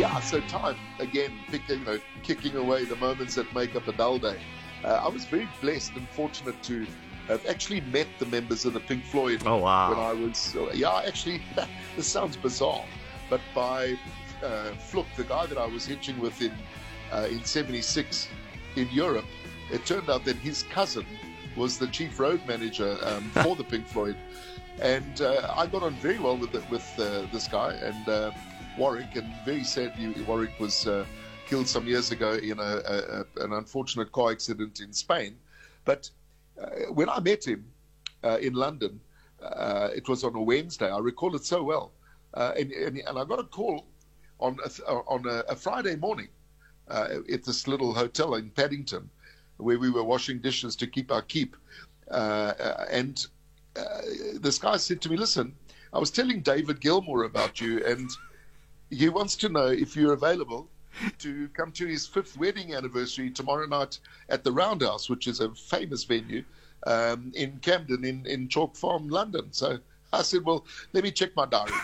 Yeah, so time, again, kicking away the moments that make up a dull day. I was very blessed and fortunate to have actually met the members of the Pink Floyd. Oh, wow. When I was, actually, this sounds bizarre, but by Fluke, the guy that I was hitching with in 76 in Europe, it turned out that his cousin was the chief road manager for the Pink Floyd. And I got on very well with this guy, and Warwick, and very sadly, Warwick was killed some years ago in an unfortunate car accident in Spain. But when I met him in London, it was on a Wednesday. I recall it so well. And I got a call on a Friday morning at this little hotel in Paddington, where we were washing dishes to keep our keep. And this guy said to me, "Listen, I was telling David Gilmour about you, and he wants to know if you're available to come to his 5th wedding anniversary tomorrow night at the Roundhouse," which is a famous venue in Camden, in Chalk Farm, London. So I said, "Well, let me check my diary."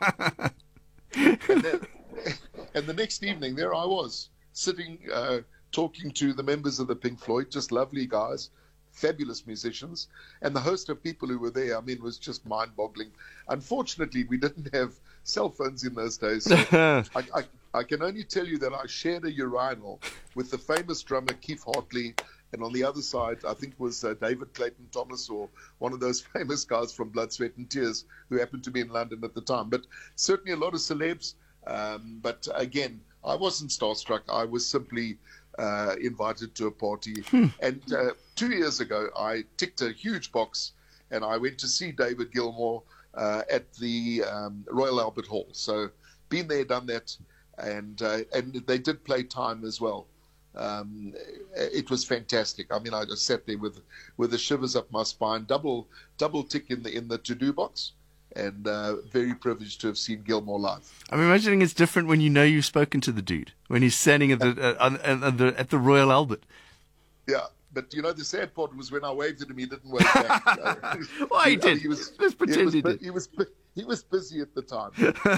and the next evening, there I was, sitting, talking to the members of the Pink Floyd, just lovely guys, fabulous musicians, and the host of people who were there, I mean, was just mind-boggling. Unfortunately, we didn't have cell phones in those days, so I can only tell you that I shared a urinal with the famous drummer Keith Hartley, and on the other side, I think was David Clayton Thomas, or one of those famous guys from Blood, Sweat and Tears, who happened to be in London at the time. But certainly a lot of celebs. But again, I wasn't starstruck. I was simply invited to a party. And 2 years ago, I ticked a huge box, and I went to see David Gilmour at the Royal Albert Hall. So been there, done that, and they did play Time as well. It was fantastic. I mean, I just sat there with the shivers up my spine, double tick in the to-do box, and very privileged to have seen Gilmour live. I'm imagining it's different when you know you've spoken to the dude, when he's standing at the Royal Albert. Yeah. But, the sad part was when I waved at him, he didn't wave back. Well, he did. Let's pretend he did. He was busy at the time.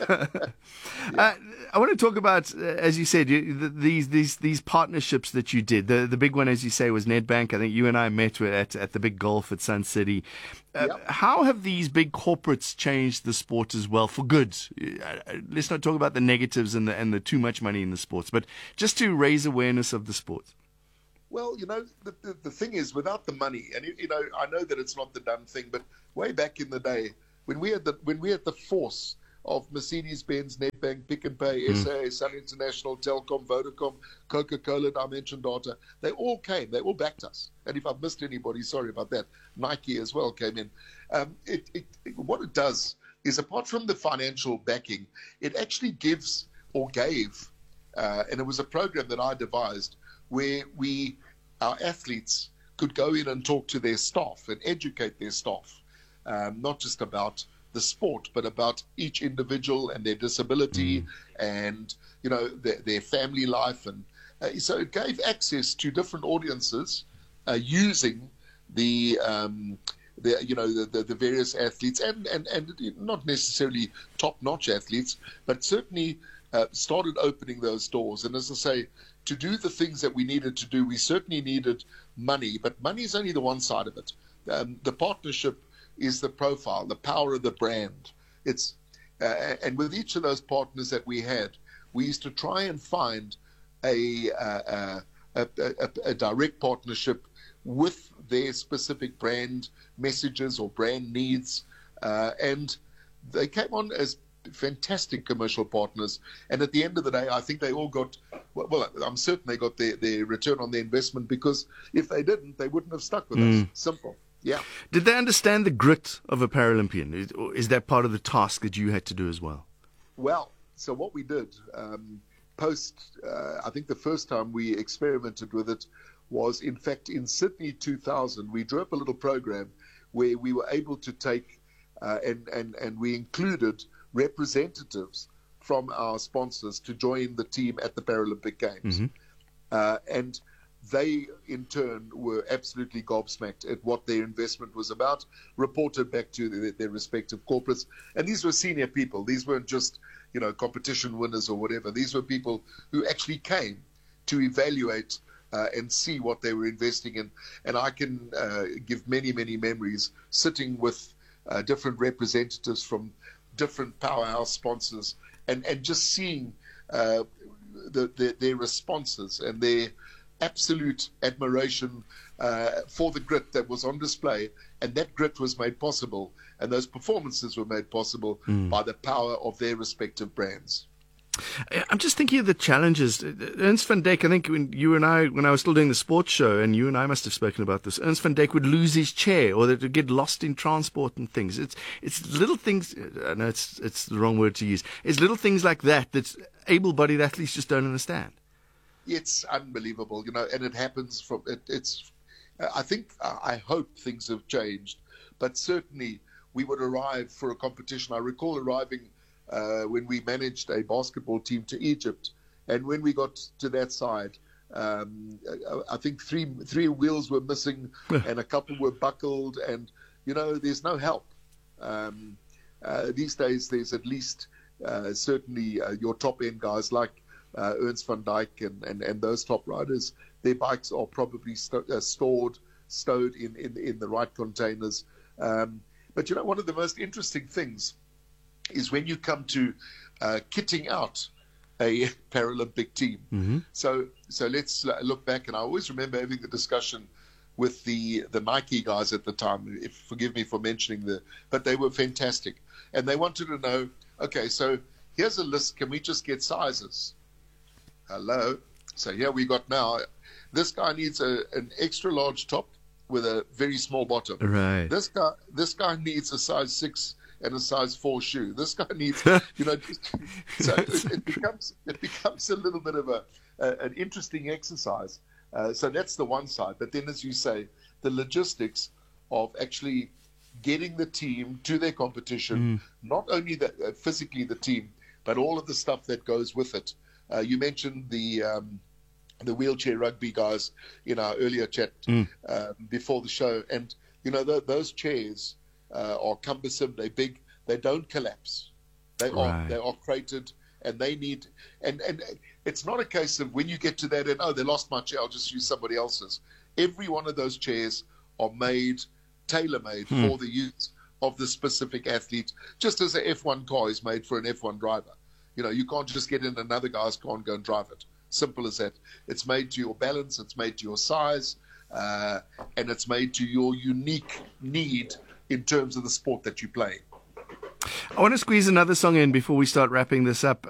I want to talk about, as you said, these partnerships that you did. The big one, as you say, was Nedbank. I think you and I met at the big golf at Sun City. How have these big corporates changed the sport as well for good? Let's not talk about the negatives and the too much money in the sports, but just to raise awareness of the sport. Well, the thing is, without the money, and I know that it's not the done thing, but way back in the day, when we had the force of Mercedes-Benz, Nedbank, Pick n Pay, SA, Sun International, Telkom, Vodacom, Coca-Cola, Dimension Data, they all came, they all backed us. And if I've missed anybody, sorry about that. Nike as well came in. What it does is, apart from the financial backing, it actually gives, or gave, and it was a program that I devised, where our athletes could go in and talk to their staff and educate their staff, not just about the sport, but about each individual and their disability and their family life, and so it gave access to different audiences using the various athletes and not necessarily top-notch athletes, but certainly started opening those doors. And as I say, to do the things that we needed to do, we certainly needed money, but money is only the one side of it. The partnership is the profile, the power of the brand. It's and with each of those partners that we had, we used to try and find a direct partnership with their specific brand messages or brand needs, and they came on as fantastic commercial partners, and at the end of the day, I think they all got, well, I'm certain they got their return on their investment, because if they didn't, they wouldn't have stuck with us. Simple. Yeah. Did they understand the grit of a Paralympian? Is that part of the task that you had to do as well? Well, so what we did, I think the first time we experimented with it was, in fact, in Sydney 2000. We drew up a little program where we were able to take, and we included representatives from our sponsors to join the team at the Paralympic Games. And they in turn were absolutely gobsmacked at what their investment was about, reported back to their respective corporates. And these were senior people. These weren't just, competition winners or whatever. These were people who actually came to evaluate and see what they were investing in. And I can give many, many memories sitting with different representatives from different powerhouse sponsors and just seeing their responses and their absolute admiration for the grit that was on display. And that grit was made possible, and those performances were made possible by the power of their respective brands. I'm just thinking of the challenges. Ernst van Dijk, I think when I was still doing the sports show, and you and I must have spoken about this, Ernst van Dijk would lose his chair, or that would get lost in transport and things. It's little things. I know it's the wrong word to use. It's little things like that able-bodied athletes just don't understand. It's unbelievable, and it happens from it's. I hope things have changed, but certainly we would arrive for a competition. I recall arriving when we managed a basketball team to Egypt, and when we got to that side, I think three wheels were missing and a couple were buckled, and there's no help. These days, there's at least certainly your top end guys like Ernst van Dijk and those top riders. Their bikes are probably stowed in the right containers. But one of the most interesting things is when you come to kitting out a Paralympic team. Mm-hmm. So let's look back, and I always remember having the discussion with the Nike guys at the time. Forgive me for mentioning but they were fantastic, and they wanted to know, okay, so here's a list. Can we just get sizes? Hello. So here we got now. This guy needs an extra large top with a very small bottom. Right. This guy needs a size 6 and a size 4 shoe. This guy needs, so it becomes a little bit of an interesting exercise. So that's the one side. But then, as you say, the logistics of actually getting the team to their competition, not only physically the team, but all of the stuff that goes with it. You mentioned the wheelchair rugby guys in our earlier chat before the show, and those chairs are cumbersome. They're big. They don't collapse. They are crated, and they need. And it's not a case of when you get to that and they lost my chair, I'll just use somebody else's. Every one of those chairs are tailor-made for the use of the specific athlete, just as an F1 car is made for an F1 driver. You can't just get in another guy's car and go and drive it. Simple as that. It's made to your balance, it's made to your size, and it's made to your unique need in terms of the sport that you're playing. I want to squeeze another song in before we start wrapping this up.